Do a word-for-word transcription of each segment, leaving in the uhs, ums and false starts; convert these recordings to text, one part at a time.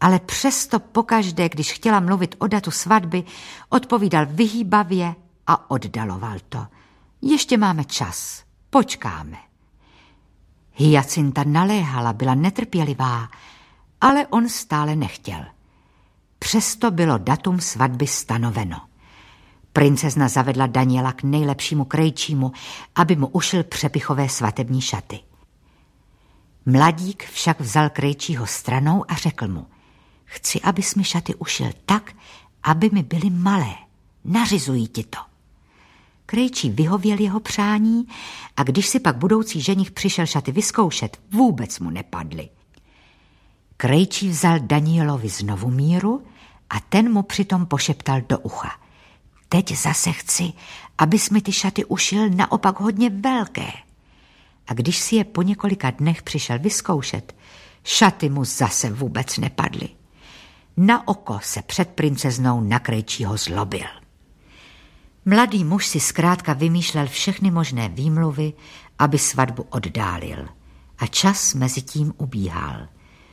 ale přesto pokaždé, když chtěla mluvit o datu svatby, odpovídal vyhýbavě a oddaloval to. Ještě máme čas, počkáme. Hyacinta naléhala, byla netrpělivá, ale on stále nechtěl. Přesto bylo datum svatby stanoveno. Princezna zavedla Daniela k nejlepšímu krejčímu, aby mu ušil přepichové svatební šaty. Mladík však vzal krejčího stranou a řekl mu: chci, abys mi šaty ušil tak, aby mi byly malé. Nařizuji ti to. Krejčí vyhověl jeho přání a když si pak budoucí ženich přišel šaty vyzkoušet, vůbec mu nepadly. Krejčí vzal Danielovi znovu míru a ten mu přitom pošeptal do ucha: teď zase chci, abys mi ty šaty ušil naopak hodně velké. A když si je po několika dnech přišel vyzkoušet, šaty mu zase vůbec nepadly. Na oko se před princeznou na krejčího zlobil. Mladý muž si zkrátka vymýšlel všechny možné výmluvy, aby svatbu oddálil. A čas mezi tím ubíhal.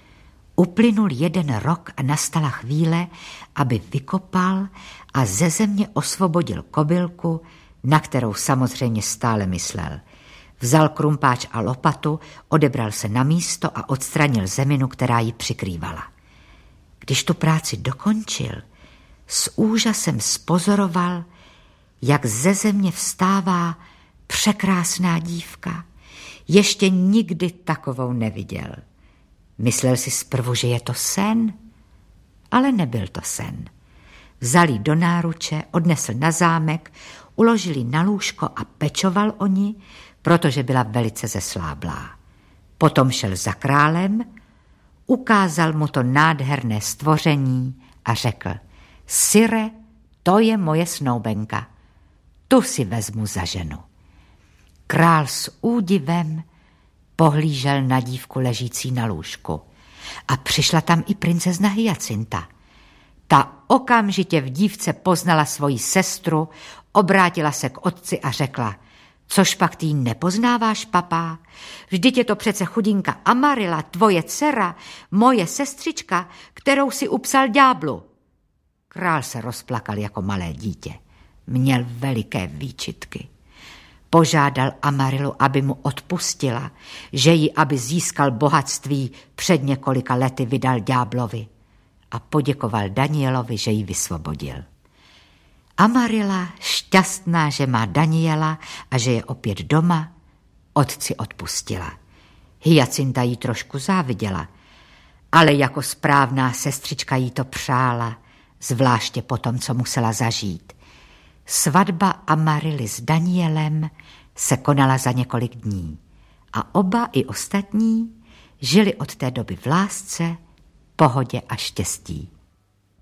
Uplynul jeden rok a nastala chvíle, aby vykopal a ze země osvobodil kobylku, na kterou samozřejmě stále myslel. Vzal krumpáč a lopatu, odebral se na místo a odstranil zeminu, která ji přikrývala. Když tu práci dokončil, s úžasem spozoroval, jak ze země vstává překrásná dívka. Ještě nikdy takovou neviděl. Myslel si zprvu, že je to sen, ale nebyl to sen. Vzal ji do náruče, odnesl na zámek, uložil ji na lůžko a pečoval o ní, protože byla velice zesláblá. Potom šel za králem, ukázal mu to nádherné stvoření a řekl: Sire, to je moje snoubenka, tu si vezmu za ženu. Král s údivem pohlížel na dívku ležící na lůžku a přišla tam i princezna Hyacinta. Ta okamžitě v dívce poznala svoji sestru, obrátila se k otci a řekla: což pak ty nepoznáváš, papá? Vždyť je to přece chudinka Amarila, tvoje dcera, moje sestřička, kterou si upsal ďáblu. Král se rozplakal jako malé dítě. Měl veliké výčitky. Požádal Amarilu, aby mu odpustila, že ji, aby získal bohatství, před několika lety vydal ďáblovi, a poděkoval Danielovi, že ji vysvobodil. Amarila, šťastná, že má Daniela a že je opět doma, otci odpustila. Hyacinta jí trošku záviděla, ale jako správná sestřička jí to přála, zvláště po tom, co musela zažít. Svatba Amarily s Danielem se konala za několik dní a oba i ostatní žili od té doby v lásce, pohodě a štěstí.